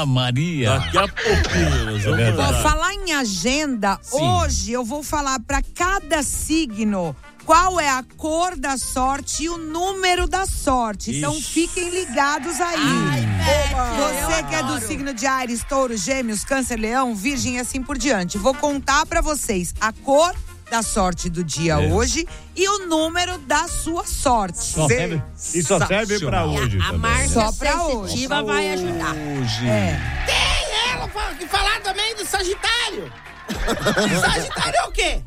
Maria. Daqui a pouquinho. Vou falar em agenda. Sim. Hoje eu vou falar para cada signo qual é a cor da sorte e o número da sorte. Então fiquem ligados aí. Você que é do signo de Áries, Touro, Gêmeos, Câncer, Leão, Virgem e assim por diante. Vou contar para vocês a cor da sorte do dia hoje e o número da sua sorte. Só serve pra hoje A também. Márcia Só pra Sensitiva vai ajudar. Tem ela que falar também do Sagitário. Sagitário é o quê?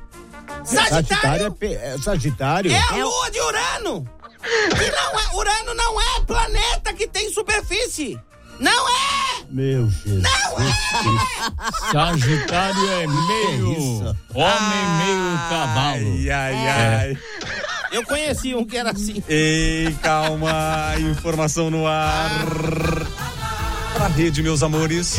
Sagitário? É a lua de Urano. Que não é, Urano não é planeta que tem superfície. Não é! Meu Jesus. Não é! Sagitário é meio homem, meio cavalo. Ai. Eu conheci um que era assim. Ei, calma. Informação no ar. Pra rede, meus amores.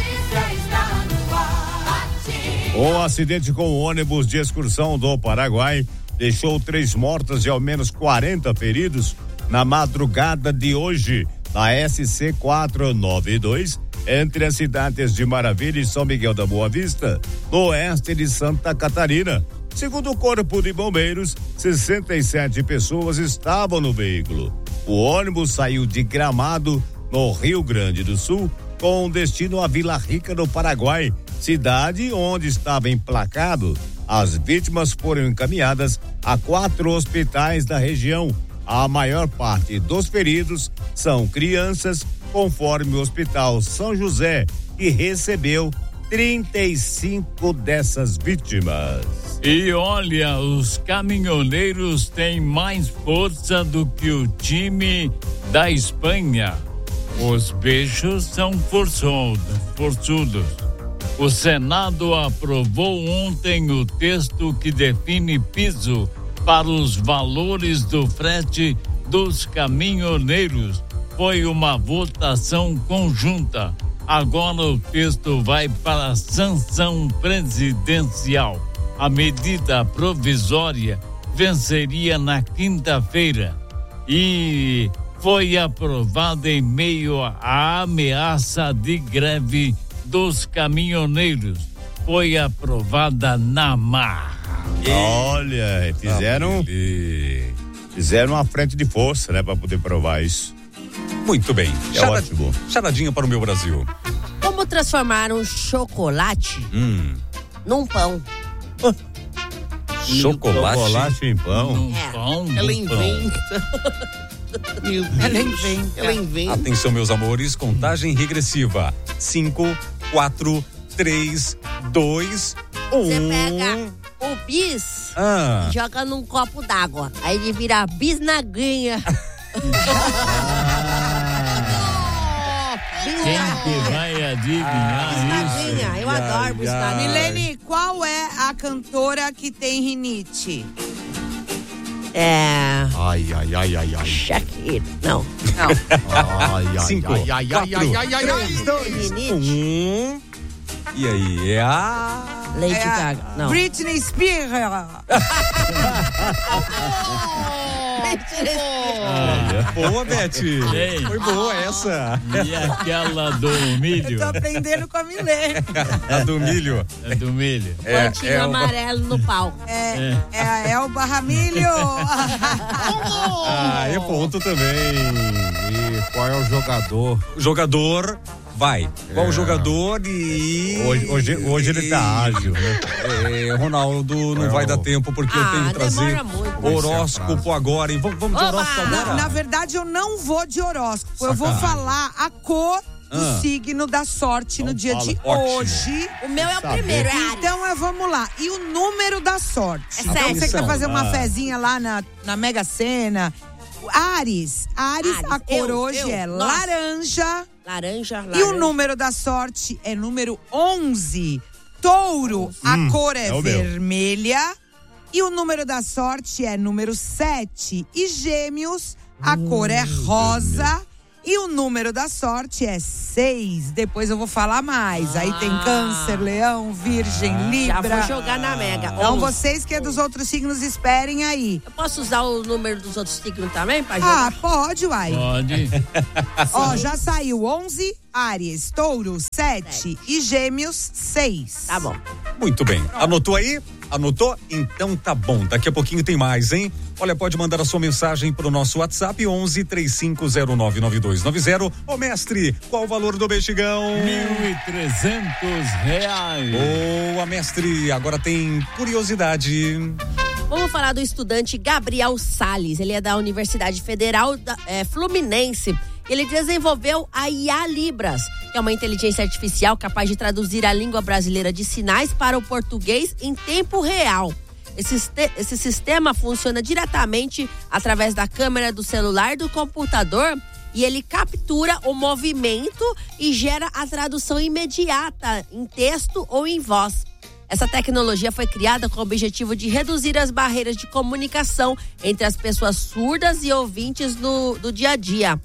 Um acidente com o ônibus de excursão do Paraguai deixou 3 mortos e ao menos 40 feridos na madrugada de hoje, na SC 492, entre as cidades de Maravilha e São Miguel da Boa Vista, no oeste de Santa Catarina. Segundo o Corpo de Bombeiros, 67 pessoas estavam no veículo. O ônibus saiu de Gramado, no Rio Grande do Sul, com destino à Vila Rica, no Paraguai, cidade onde estava emplacado. As vítimas foram encaminhadas a 4 hospitais da região. A maior parte dos feridos são crianças, conforme o Hospital São José, que recebeu 35 dessas vítimas. E olha, os caminhoneiros têm mais força do que o time da Espanha. Os bichos são forçudos. O Senado aprovou ontem o texto que define piso para os valores do frete dos caminhoneiros. Foi uma votação conjunta. Agora o texto vai para a sanção presidencial. A medida provisória venceria na quinta-feira e foi aprovada em meio à ameaça de greve dos caminhoneiros. Foi aprovada na marra. Olha, fizeram uma frente de força, né, para poder provar isso. Muito bem. Ótimo. Charadinha para o meu Brasil. Como transformar um chocolate num pão? Chocolate em pão. Pão, Ela pão. inventa. Ela inventa. Atenção, meus amores, contagem regressiva. 5, 4, 3, 2, 1. Você pega o bis e joga num copo d'água. Aí ele vira bisnaguinha. Quem que vai adivinhar Bisnaguinha, isso? eu adoro bisnaguinha. Milene, qual é a cantora que tem rinite? Ai. Shakira. Não. Ai. 5, 4, 3, 2, 1. E aí, é a... Lady Gaga. Não. Britney Spears. Boa, Beth. Ei. Foi boa essa. E aquela do milho? Eu tô aprendendo com a Milene. A do milho. É do milho. Pontinho amarelo no palco. É a Elba Ramilho. É ponto também. E qual é o jogador? O jogador vai. Qual o jogador e... Hoje ele tá ágil, né? Ronaldo, não vai dar tempo porque eu tenho que trazer demora muito. horóscopo agora. E vamos de horóscopo agora? Na verdade, eu não vou de horóscopo. Eu vou falar a cor do signo da sorte no dia de hoje. O meu é o primeiro, é Ares. Então, vamos lá. E o número da sorte? É Então, sete. você quer fazer uma fezinha lá na Mega Sena? Ares, a cor hoje é laranja. Laranja. E o número da sorte é número 11. Touro, a cor é vermelha. E o número da sorte é número 7. E Gêmeos, a cor é rosa. E o número da sorte é 6. Depois eu vou falar mais. Aí tem Câncer, Leão, Virgem, Libra. Já vou jogar na Mega. Então vocês que é dos outros signos, esperem aí. Eu posso usar o número dos outros signos também pra jogar? Pode, uai. Pode. Ó, já saiu 11, Áries, Touro, 7 e Gêmeos, 6. Tá bom. Muito bem. Anotou aí? Anotou? Então tá bom. Daqui a pouquinho tem mais, hein? Olha, pode mandar a sua mensagem pro nosso WhatsApp 11 3509 9290. Ô mestre, qual o valor do Bexigão? R$1.300. Boa, mestre. Agora tem curiosidade. Vamos falar do estudante Gabriel Salles. Ele é da Universidade Federal Fluminense. Ele desenvolveu a IA Libras, que é uma inteligência artificial capaz de traduzir a língua brasileira de sinais para o português em tempo real. Esse sistema funciona diretamente através da câmera do celular do computador e ele captura o movimento e gera a tradução imediata em texto ou em voz. Essa tecnologia foi criada com o objetivo de reduzir as barreiras de comunicação entre as pessoas surdas e ouvintes do dia a dia.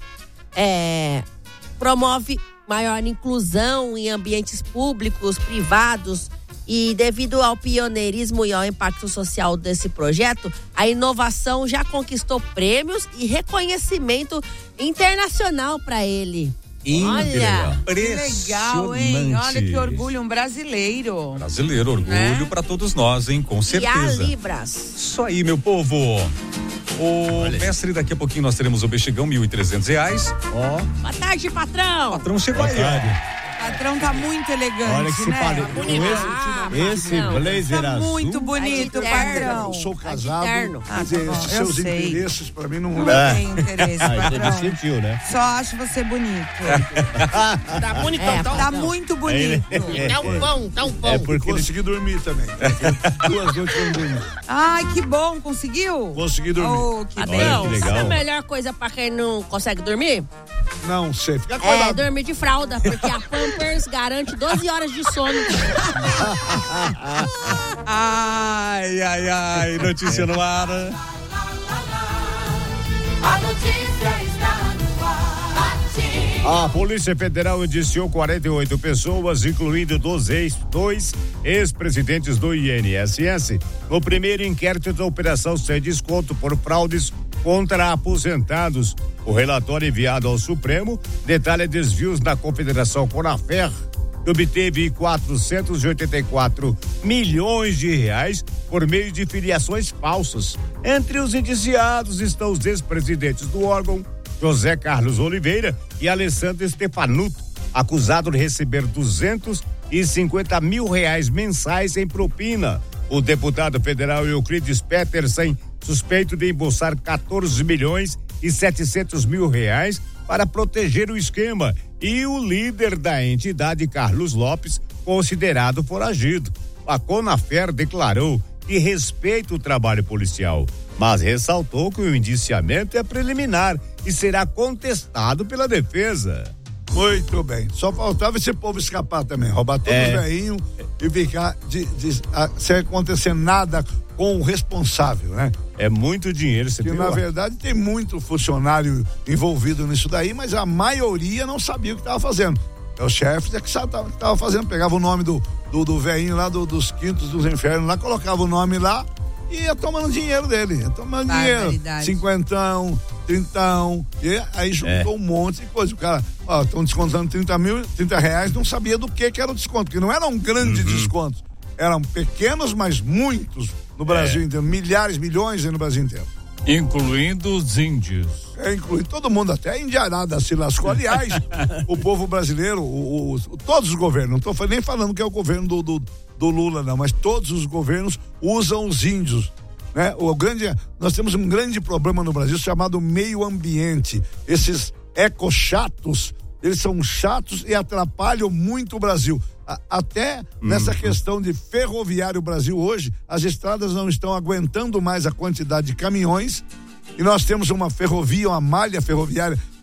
Promove maior inclusão em ambientes públicos, privados, e devido ao pioneirismo e ao impacto social desse projeto, a inovação já conquistou prêmios e reconhecimento internacional para ele. Olha, que legal, hein? Olha que orgulho, um brasileiro. Brasileiro, orgulho pra todos nós, hein? Com certeza. E a Libras. Isso aí, meu povo. O mestre, daqui a pouquinho nós teremos o Bexigão, R$1.300. Boa tarde, patrão. O patrão chegou aí, O patrão tá muito elegante, olha que né? esse blazer tá azul. muito bonito, patrão. Eu sou casado, tá dizer, bom, esses eu seus sei. interesses pra mim não Não levam. tem interesse, patrão. Você sentiu, né? Só acho você bonito. Tá bonitão, Tá muito bonito. Tá um pão. É porque Consegui dormir também. 2 noites eu não dormi. Ai, que bom, conseguiu? Consegui dormir. Oh, que Patrão, que legal. sabe a melhor coisa pra quem não consegue dormir? Não sei, fica É acordado. dormir de fralda, porque a Pampers garante 12 horas de sono. Ai, notícia no ar. A notícia está no ar. A Polícia Federal indiciou 48 pessoas, incluindo dois ex-presidentes do INSS, no primeiro inquérito da Operação Sem Desconto por fraudes contra aposentados. O relatório enviado ao Supremo detalha desvios na Confederação Conafer, que obteve 484 milhões de reais por meio de filiações falsas. Entre os indiciados estão os ex-presidentes do órgão, José Carlos Oliveira e Alessandro Stefanuto, acusado de receber 250 mil reais mensais em propina. O deputado federal Euclides Petersen, suspeito de embolsar 14 milhões e 700 mil reais para proteger o esquema, e o líder da entidade, Carlos Lopes, considerado foragido. A Conafer declarou que respeita o trabalho policial, mas ressaltou que o indiciamento é preliminar e será contestado pela defesa. Muito bem. Só faltava esse povo escapar também, roubar todos os velhinhos e ficar sem acontecer nada com o responsável, né? É muito dinheiro, você Porque, na verdade, tem muito funcionário envolvido nisso daí, mas a maioria não sabia o que estava fazendo. É o chefe que estava fazendo, pegava o nome do velhinho lá dos quintos dos infernos lá, colocava o nome lá e ia tomando dinheiro dele. Ia tomando dinheiro. 50, 30, e aí juntou um monte de coisa. O cara, estão descontando 30 reais, não sabia do que era o desconto, porque não eram grandes descontos. Eram pequenos, mas muitos no Brasil inteiro. Milhares, milhões no Brasil inteiro. Incluindo os índios. Incluindo todo mundo, até a indiarada se lascou. Aliás, o povo brasileiro, todos os governos, não estou nem falando que é o governo do Lula, não, mas todos os governos usam os índios, né? Nós temos um grande problema no Brasil chamado meio ambiente. Esses ecochatos, eles são chatos e atrapalham muito o Brasil. Até nessa questão de ferroviário Brasil hoje, as estradas não estão aguentando mais a quantidade de caminhões e nós temos uma ferrovia, uma malha ferroviária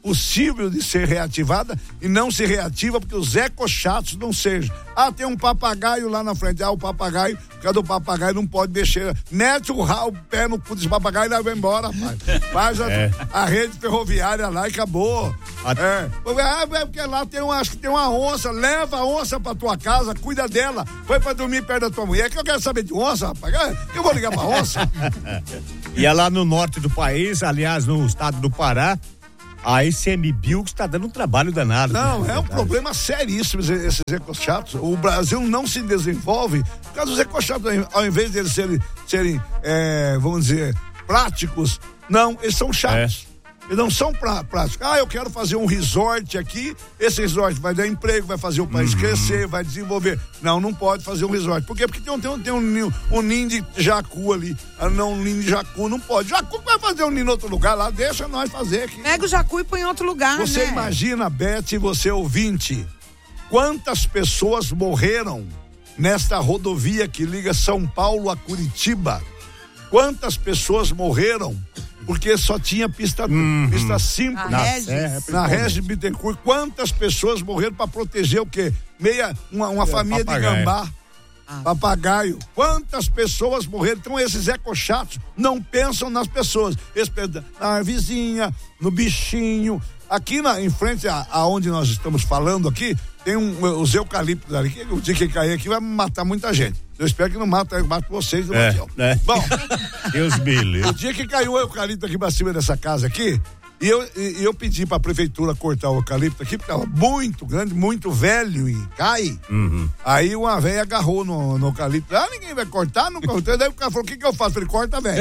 possível de ser reativada e não se reativa porque os ecochatos não sejam. Tem um papagaio lá na frente. O papagaio, por causa do papagaio não pode mexer. Mete o pé no cu desse papagaio e leva embora, rapaz. Faz a rede ferroviária lá e acabou. Porque lá acho que tem uma onça, leva a onça pra tua casa, cuida dela. Foi pra dormir perto da tua mulher, que eu quero saber de onça, rapaz. Que eu vou ligar pra onça. E é lá no norte do país, aliás, no estado do Pará, a ICMBio está dando um trabalho danado. Não, é um problema seríssimo esses ecochatos. O Brasil não se desenvolve por causa dos ecochatos, ao invés de eles serem vamos dizer, práticos, não, eles são chatos. Eles não são práticos. Eu quero fazer um resort aqui, esse resort vai dar emprego, vai fazer o país crescer, vai desenvolver. Não pode fazer um resort. Por quê? Porque tem um ninho de jacu ali. Não, um ninho de jacu não pode. Jacu vai fazer um ninho em outro lugar lá, deixa nós fazer aqui. Pega o jacu e põe em outro lugar, Você imagina, Beth, e você ouvinte, quantas pessoas morreram nesta rodovia que liga São Paulo a Curitiba? Quantas pessoas morreram? Porque só tinha pista simples. Na Regis Bittencourt. Quantas pessoas morreram para proteger o quê? Uma família de gambá. Papagaio. Quantas pessoas morreram? Então esses ecochatos não pensam nas pessoas. Eles pensam na vizinha, no bichinho. Aqui em frente aonde nós estamos falando aqui, tem os eucaliptos ali, que o dia que cair aqui vai matar muita gente. Eu espero que não mate vocês do Marcelo. Bom, Deus me livre. O dia que caiu o eucalipto aqui pra cima dessa casa aqui, e eu pedi pra prefeitura cortar o eucalipto aqui, porque tava muito grande, muito velho e cai. Aí uma velha agarrou no eucalipto. Ninguém vai cortar, não cortou. Daí o cara falou, o que eu faço? Ele corta, velho.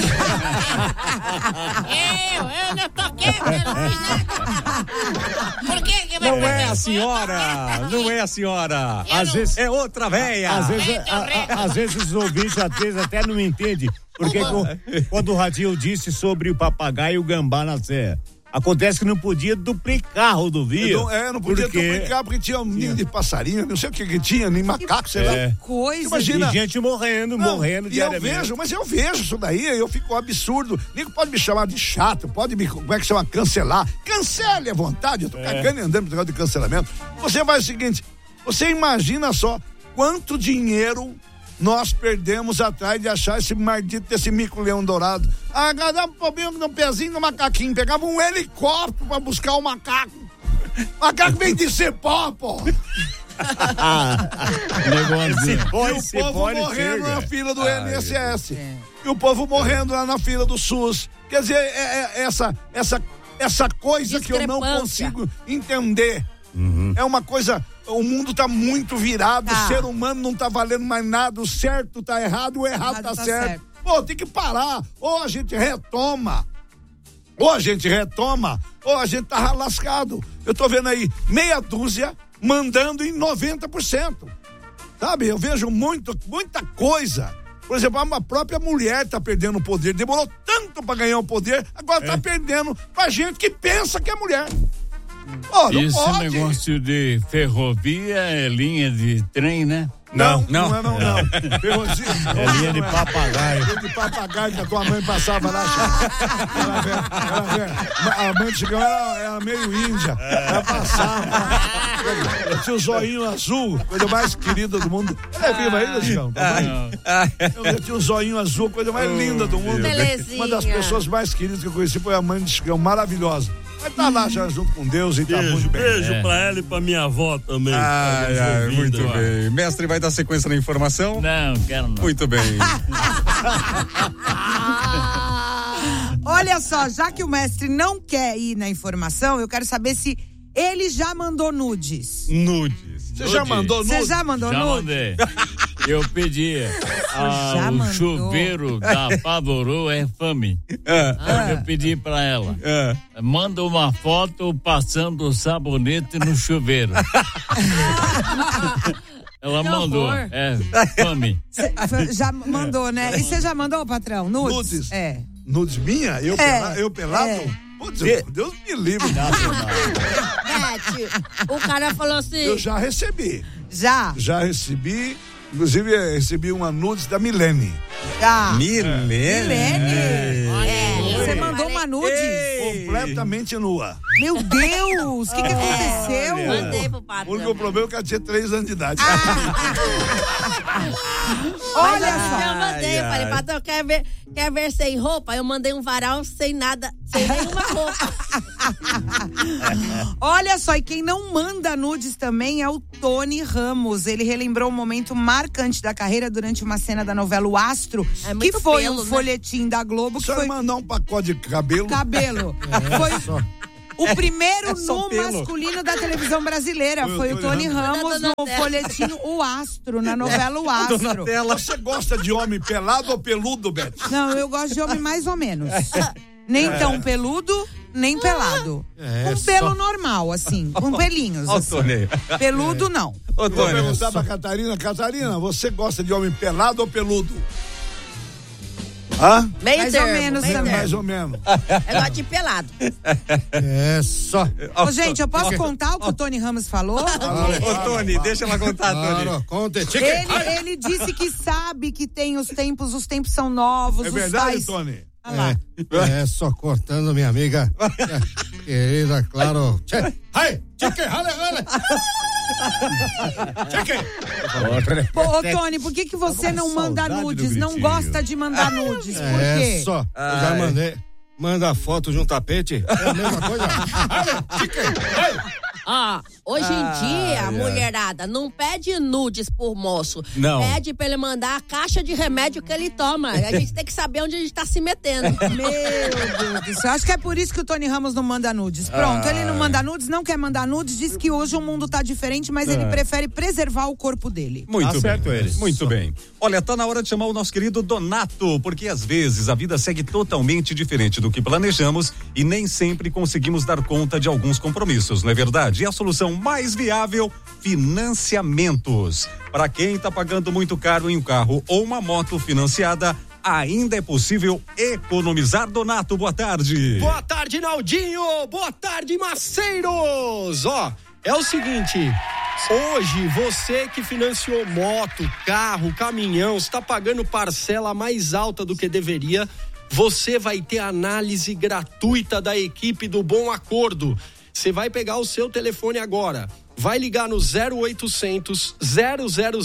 Eu não toquei, eu não fiz nada. Por que vai Não é a senhora, não é a senhora. Às vezes é outra véia. Às vezes os ouvintes até não entendem. Porque quando o Radinho disse sobre o papagaio e o gambá na serra, acontece que não podia duplicar a rodovia. Não podia duplicar porque tinha um ninho de passarinho, não sei o que tinha, nem macaco, sei lá. Coisa. Imagina. E gente morrendo diariamente. Eu vejo isso daí, eu fico absurdo. Nego pode me chamar de chato, pode me, como é que chama, cancelar. Cancele à vontade, eu tô cagando e andando por causa de cancelamento. Você vai o seguinte, você imagina só quanto dinheiro nós perdemos atrás de achar esse maldito desse mico-leão dourado. Dava um problema no pezinho do macaquinho. Pegava um helicóptero pra buscar o macaco. O macaco vem de Cepó, pô. Esse o povo morrendo na fila do INSS. E o povo morrendo lá na fila do SUS. Quer dizer, essa coisa que eu não consigo entender. É uma coisa, o mundo tá muito virado, o ser humano não tá valendo mais nada, o certo tá errado, o errado tá certo. Pô, tem que parar, ou a gente retoma, ou a gente tá lascado. Eu tô vendo aí meia dúzia mandando em 90%, sabe? Eu vejo muita coisa. Por exemplo, a própria mulher tá perdendo o poder, demorou tanto pra ganhar o poder, agora tá perdendo pra gente que pensa que é mulher. Esse negócio de ferrovia é linha de trem, né? Não. É linha de papagaio. Linha de papagaio que a tua mãe passava lá. A mãe de Chigão era meio índia. Ela passava. Tinha o zoinho azul, coisa mais querida do mundo. Ela é viva ainda, Chigão? Eu tinha o zoinho azul, coisa mais linda do mundo. Belezinha. Uma das pessoas mais queridas que eu conheci foi a mãe de Chigão, maravilhosa. Mas tá lá já junto com Deus e tá muito bem. Beijo pra ela e pra minha avó também. Muito bem. Mestre, vai dar sequência na informação? Não, quero não. Muito bem. Olha só, já que o mestre não quer ir na informação, eu quero saber se ele já mandou nudes. Você já mandou nudes? Você já mandou nudes? Mandei. Eu pedi o chuveiro da Pavorô Fame. Eu pedi pra ela. Manda uma foto passando o sabonete no chuveiro. Ela mandou. Fame. Já mandou, né? E você já mandou, patrão? Nudes? Nudes minha? Eu pelado? Putz, Deus me livre. O cara falou assim. Eu já recebi. Já recebi. Inclusive, recebi uma nudes da Milene? Você mandou uma nude? completamente nua. Meu Deus, o que aconteceu? Mandei pro O patrão. único problema é que ela tinha 3 anos de idade. Olha Eu mandei, eu falei, patrão, quer ver sem roupa? Eu mandei um varal sem nada, sem nenhuma roupa. Olha só, e quem não manda nudes também é o Tony Ramos. Ele relembrou um momento marcante da carreira durante uma cena da novela O Astro, que foi um folhetim da Globo. Só mandar um pacote de cabelo. Foi o primeiro nu masculino da televisão brasileira. Foi o Tony Ramos no folhetim O Astro, na novela O Astro. Você gosta de homem pelado ou peludo, Beth? Não, eu gosto de homem mais ou menos. Nem tão peludo, nem pelado. Com pelo normal, assim, com pelinhos. Assim. Peludo, não. Vou perguntar pra Catarina. Catarina, você gosta de homem pelado ou peludo? Hã? Mais ou menos também. Mais ou menos. Eu gosto de pelado. Ô, gente, eu posso contar o que o Tony Ramos falou? Ô, Tony, deixa ela contar, Tony. Conta. Ele disse que sabe que tem os tempos são novos. É verdade, Tony? Só cortando minha amiga querida, claro. Ô, Tony, por que você não manda nudes? Não gosta de mandar nudes? Por quê? Eu já mandei. Manda foto de um tapete. É a mesma coisa. Hoje em dia, mulherada, não pede nudes por moço. Não. Pede pra ele mandar a caixa de remédio que ele toma. A gente tem que saber onde a gente tá se metendo. Meu Deus do céu. Acho que é por isso que o Tony Ramos não manda nudes. Pronto, ele não manda nudes, não quer mandar nudes, diz que hoje o mundo tá diferente, mas ele prefere preservar o corpo dele. Muito bem. Muito bem. Olha, tá na hora de chamar o nosso querido Donato, porque às vezes a vida segue totalmente diferente do que planejamos e nem sempre conseguimos dar conta de alguns compromissos, não é verdade? E a solução mais viável, financiamentos. Para quem está pagando muito caro em um carro ou uma moto financiada, ainda é possível economizar. Donato, boa tarde. Boa tarde, Naldinho. Boa tarde, Maceiros. É o seguinte, hoje você que financiou moto, carro, caminhão, está pagando parcela mais alta do que deveria, você vai ter análise gratuita da equipe do Bom Acordo. Você vai pegar o seu telefone agora, vai ligar no 0800 000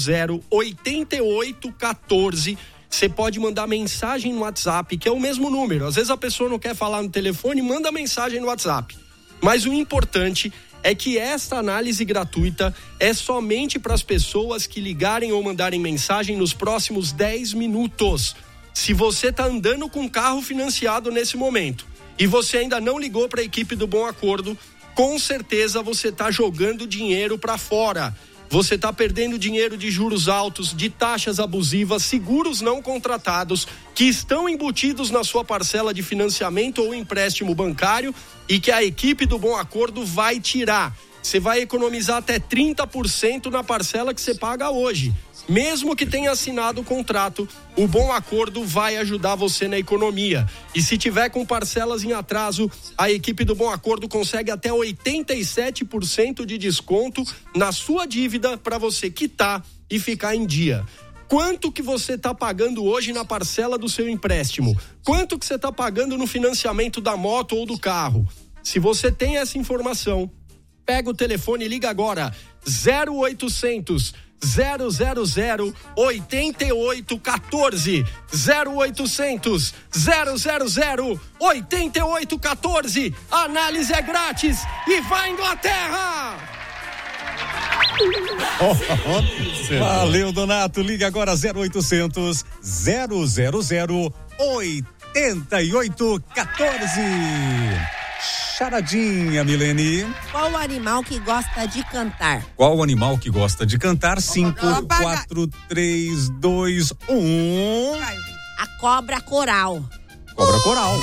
8814. Você pode mandar mensagem no WhatsApp, que é o mesmo número. Às vezes a pessoa não quer falar no telefone, manda mensagem no WhatsApp. Mas o importante é que esta análise gratuita é somente para as pessoas que ligarem ou mandarem mensagem nos próximos 10 minutos. Se você está andando com carro financiado nesse momento e você ainda não ligou para a equipe do Bom Acordo, com certeza você está jogando dinheiro para fora. Você está perdendo dinheiro de juros altos, de taxas abusivas, seguros não contratados, que estão embutidos na sua parcela de financiamento ou empréstimo bancário e que a equipe do Bom Acordo vai tirar. Você vai economizar até 30% na parcela que você paga hoje. Mesmo que tenha assinado o contrato, o Bom Acordo vai ajudar você na economia. E se tiver com parcelas em atraso, a equipe do Bom Acordo consegue até 87% de desconto na sua dívida para você quitar e ficar em dia. Quanto que você está pagando hoje na parcela do seu empréstimo? Quanto que você está pagando no financiamento da moto ou do carro? Se você tem essa informação, pega o telefone e liga agora, 0800 000 8814, 0800 000 8814. Análise é grátis e vai Inglaterra! Valeu, Donato. Liga agora 0800 000 8814. Charadinha, Milene. Qual o animal que gosta de cantar? Qual o animal que gosta de cantar? 5, 4, 3, 2, 1. A cobra coral. Cobra coral.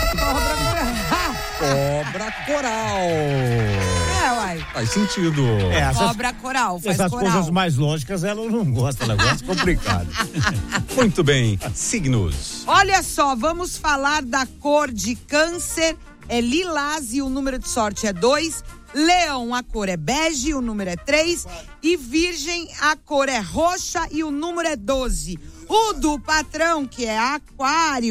Cobra coral. Uai. Faz sentido. Cobra coral, faz essas coral. coisas mais lógicas ela não gosta, ela gosta complicado. Muito bem. Signos. Olha só, vamos falar da cor de Câncer. É lilás e o número de sorte é 2. Leão, a cor é bege, o número é 3. E Virgem, a cor é roxa e o número é 12. O do patrão, que é Aquário,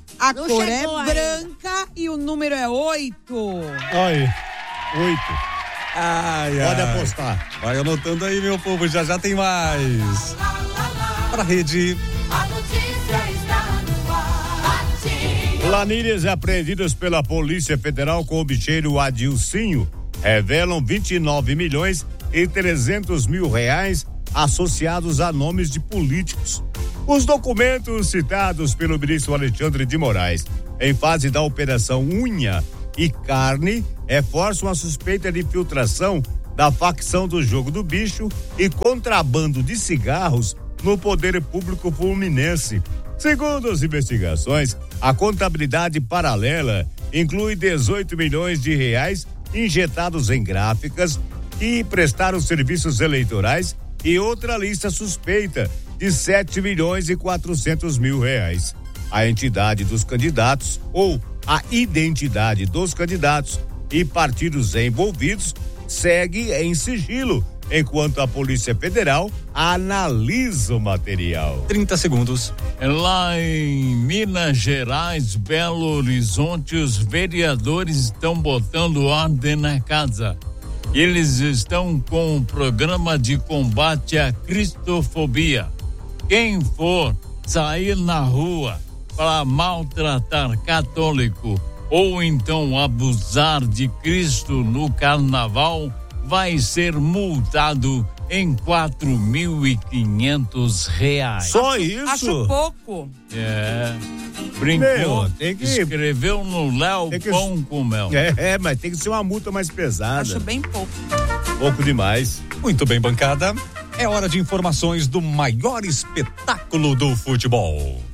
A Não cor é chegou ainda. branca e o número é 8. Aí, 8. Pode ai. apostar. Vai anotando aí, meu povo, já tem mais. Pra rede. A notícia está no ar. Planilhas apreendidas pela Polícia Federal com o bicheiro Adilcinho revelam 29 milhões e 300 mil reais associados a nomes de políticos. Os documentos citados pelo ministro Alexandre de Moraes em fase da Operação Unha e Carne reforçam a suspeita de infiltração da facção do Jogo do Bicho e contrabando de cigarros no poder público fluminense. Segundo as investigações, a contabilidade paralela inclui 18 milhões de reais injetados em gráficas que prestaram serviços eleitorais e outra lista suspeita de 7 milhões e 400 mil reais. A entidade dos candidatos ou a identidade dos candidatos e partidos envolvidos segue em sigilo, enquanto a Polícia Federal analisa o material. 30 segundos. Lá em Minas Gerais, Belo Horizonte, os vereadores estão botando ordem na casa. Eles estão com um programa de combate à cristofobia. Quem for sair na rua para maltratar católico ou então abusar de Cristo no carnaval vai ser multado em R$4.500. Só isso? Acho pouco. É. Brincou. Tem que escreveu no Léo Pão com Mel. Mas tem que ser uma multa mais pesada. Acho bem pouco. Pouco demais. Muito bem, bancada. É hora de informações do maior espetáculo do futebol.